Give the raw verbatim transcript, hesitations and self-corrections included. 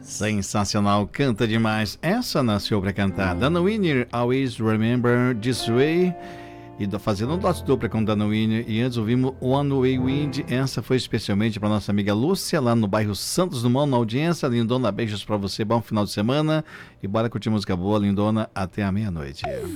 Sensacional, canta demais. Essa nasceu pra cantar. Dana Winner, Always Remember This Way. E fazendo um dote dupla com Dana Winner. E antes ouvimos One Way Wind. Essa foi especialmente para nossa amiga Lúcia, lá no bairro Santos Dumont, na audiência. Lindona, beijos para você, bom final de semana. E bora curtir música boa, Lindona, até a meia-noite.